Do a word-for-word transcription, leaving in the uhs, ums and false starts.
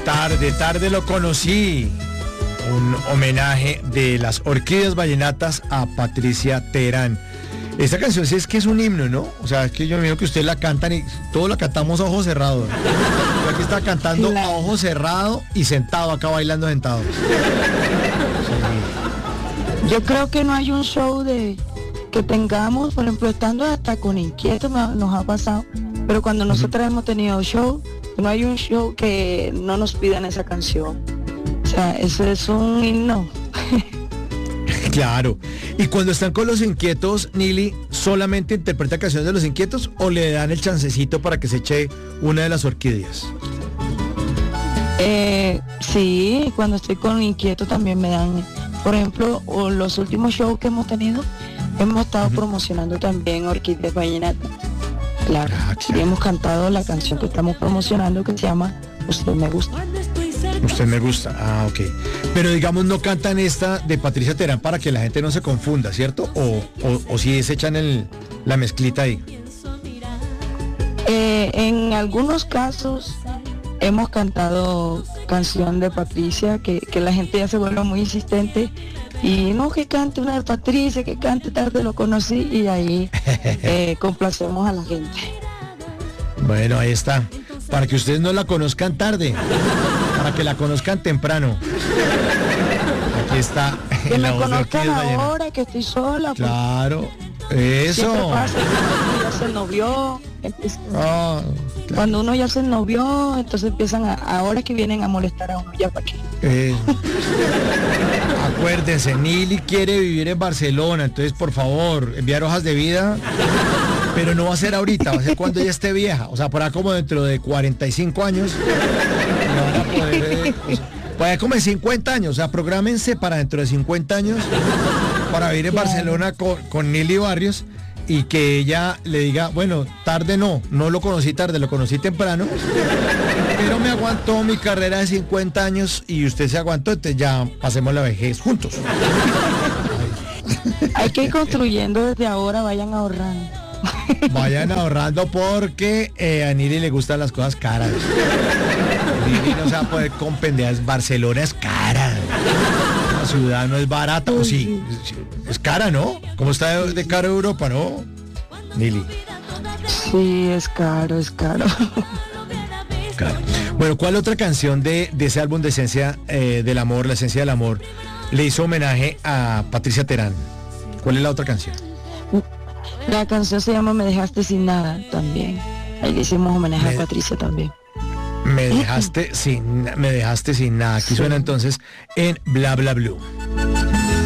Tarde, tarde lo conocí. Un homenaje de las Orquídeas Vallenatas a Patricia Terán. Esta canción sí es que es un himno, ¿no? O sea, es que yo me imagino que ustedes la cantan y todos la cantamos a ojos cerrados. Yo aquí está cantando a ojos cerrados y sentado, acá bailando sentado. Sí. Yo creo que no hay un show de que tengamos, por ejemplo, estando hasta con Inquieto nos ha pasado, pero cuando nosotros uh-huh. hemos tenido show, no hay un show que no nos pidan esa canción. O sea, eso es un himno. Claro. Y cuando están con los Inquietos, Nili, ¿solamente interpreta canciones de los Inquietos o le dan el chancecito para que se eche una de las Orquídeas? Eh, sí, cuando estoy con Inquieto también me dan, por ejemplo, o los últimos shows que hemos tenido, hemos estado uh-huh. promocionando también Orquídeas Vallenatas. Claro. Ah, claro. Y hemos cantado la canción que estamos promocionando que se llama Usted me gusta. Usted me gusta, ah, ok. Pero digamos no cantan esta de Patricia Terán para que la gente no se confunda, ¿cierto? O, o, o si se echan el, la mezclita ahí. Eh, en algunos casos hemos cantado canción de Patricia, que, que la gente ya se vuelve muy insistente. Y no, que cante una de Patricia, que cante Tarde lo conocí, y ahí eh, complacemos a la gente. Bueno, ahí está. Para que ustedes no la conozcan tarde, para que la conozcan temprano. Aquí está. Que me conozcan ahora, que estoy sola. Claro, eso. Pasa, ya se novió. Empieza, oh, claro. Cuando uno ya se novió, entonces empiezan a, ahora que vienen a molestar a uno, ya para qué. Eh, acuérdense, Nili quiere vivir en Barcelona, entonces por favor, enviar hojas de vida. Pero no va a ser ahorita, va a ser cuando ella esté vieja. O sea, por ahí como dentro de cuarenta y cinco años. No van a poder, eh, pues, por ahí como en cincuenta años. O sea, prográmense para dentro de cincuenta años para vivir en Barcelona con, con Nili Barrios y que ella le diga, bueno, tarde no, no lo conocí tarde, lo conocí temprano, pero me aguantó mi carrera de cincuenta años y usted se aguantó, entonces ya pasemos la vejez juntos. Hay que ir construyendo desde ahora, vayan ahorrando. Vayan ahorrando porque eh, a Nili le gustan las cosas caras. Nili no se va a poder con pendejas. Barcelona es cara. La ciudad no es barata. O sí, es cara, ¿no? ¿Cómo está de, de caro Europa, no? Nili. Sí, es caro, es caro. Caro. Bueno, ¿cuál otra canción de, de ese álbum de Esencia eh, del Amor, la esencia del amor, le hizo homenaje a Patricia Terán? ¿Cuál es la otra canción? La canción se llama Me dejaste sin nada también. Ahí le hicimos homenaje me, a Patricia también. Me dejaste sin, me dejaste sin nada. Aquí sí. Suena entonces en Bla Bla Blue.